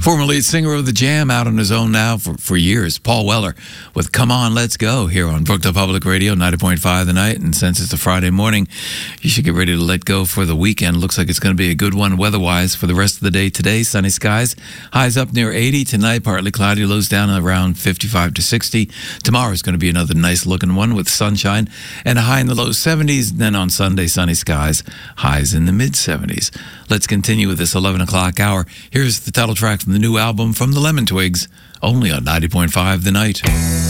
Former lead singer of The Jam, out on his own now for years, Paul Weller, with Come On, Let's Go, here on Brookdale Public Radio, 90.5 The Night. And since it's a Friday morning, you should get ready to let go for the weekend. Looks like it's going to be a good one weather-wise for the rest of the day today. Sunny skies, highs up near 80. Tonight, partly cloudy, lows down around 55 to 60. Tomorrow is going to be another nice-looking one with sunshine and a high in the low 70s. Then on Sunday, sunny skies, highs in the mid-70s. Let's continue with this 11 o'clock hour. Here's the title track from the new album from the Lemon Twigs, only on 90.5 The Night.